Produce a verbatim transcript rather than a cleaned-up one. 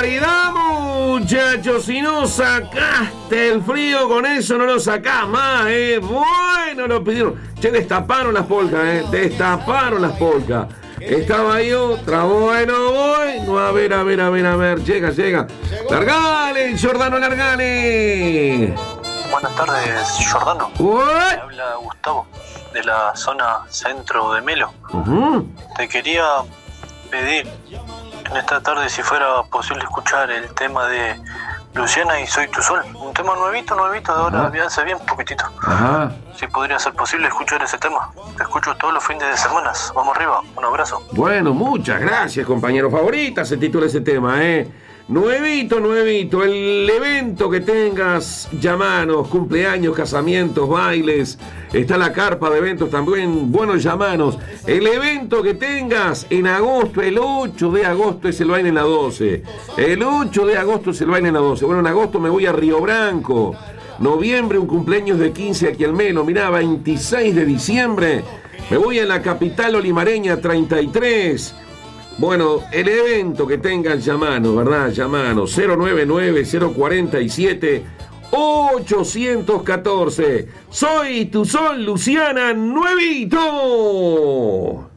Navidad, muchachos. Si no sacaste el frío, con eso no lo sacás más, ¿eh? Bueno, lo pidieron. Che, destaparon las polcas, ¿eh? Destaparon las polcas. Estaba ahí otra, bueno, voy. No, a ver, a ver, a ver, a ver. Llega, llega. Largale, Giordano, largale. Buenas tardes, Giordano. What? Me habla Gustavo, de la zona centro de Melo. Uh-huh. Te quería pedir en esta tarde si fuera posible escuchar el tema de Luciana y Soy tu Sol. Un tema nuevito, nuevito, de ahora, ya hace bien poquitito. Ajá. Si podría ser posible escuchar ese tema. Te escucho todos los fines de semana. Vamos arriba, un abrazo. Bueno, muchas gracias, compañero. Favorita se titula ese tema, ¿eh? Nuevito, nuevito, el evento que tengas, llamanos, cumpleaños, casamientos, bailes, está la carpa de eventos también, buenos llamanos. El evento que tengas en agosto, el ocho de agosto es el baile en la doce. El ocho de agosto es el baile en la doce. Bueno, en agosto me voy a Río Branco. Noviembre, un cumpleaños de quince aquí al Melo. Mirá, veintiséis de diciembre, me voy a la capital olimareña, treinta y tres. Bueno, el evento que tengan, llamanos, ¿verdad? Llamanos, cero nueve nueve, cero cuatro siete, ocho uno cuatro. Soy tu Sol, Luciana, nuevito.